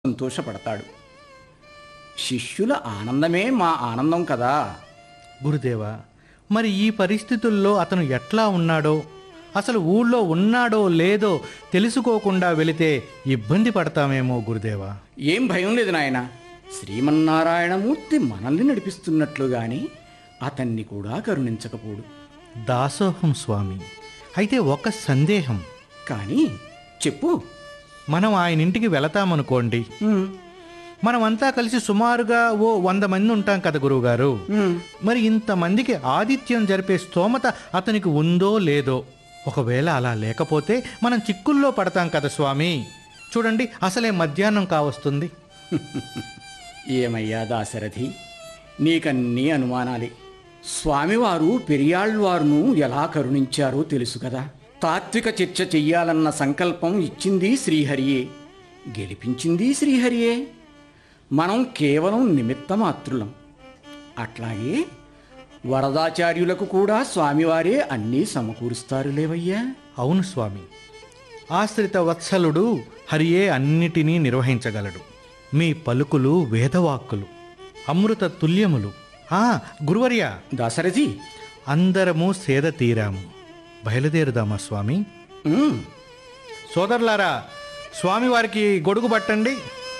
సంతోషపడతాడు. శిష్యుల ఆనందమే మా ఆనందం కదా. గురుదేవా, మరి ఈ పరిస్థితుల్లో అతను ఎట్లా ఉన్నాడో, అసలు ఊళ్ళో ఉన్నాడో లేదో తెలుసుకోకుండా వెళితే ఇబ్బంది పడతామేమో గురుదేవా. ఏం భయం లేదు నాయన. శ్రీమన్నారాయణమూర్తి మనల్ని నడిపిస్తున్నట్లు గాని అతన్ని కూడా కరుణించకపోడు. దాసోహం స్వామి. అయితే ఒక సందేహం. కానీ చెప్పు. మనం ఆయన ఇంటికి వెళతామనుకోండి, మనమంతా కలిసి సుమారుగా 100 మంది ఉంటాం కదా గురువుగారు. మరి ఇంతమందికి ఆతిథ్యం జరిపే స్తోమత అతనికి ఉందో లేదో? ఒకవేళ అలా లేకపోతే మనం చిక్కుల్లో పడతాం కదా స్వామి. చూడండి, అసలే మధ్యాహ్నం కావస్తుంది. ఏమయ్యా దాశరథి, నీకన్నీ అనుమానాలే. స్వామివారు పెరియాళ్వారును ఎలా కరుణించారో తెలుసు కదా. తాత్విక చర్చ చెయ్యాలన్న సంకల్పం ఇచ్చింది శ్రీహరియే, గెలిపించింది శ్రీహరియే. మనం కేవలం నిమిత్తమాత్రులం. అట్లాగే వరదాచార్యులకు కూడా స్వామివారే అన్నీ సమకూరుస్తారులేవయ్యా. అవును స్వామి, ఆశ్రిత వత్సలుడు హరియే అన్నిటినీ నిర్వహించగలడు. మీ పలుకులు వేదవాక్కులు, అమృత తుల్యములు. గురువర్య, దాశరథి, అందరము సేద తీరాము. బయలుదేరుదామా స్వామి? ఉమ్, సోదరులారా, స్వామివారికి గొడుగు పట్టండి.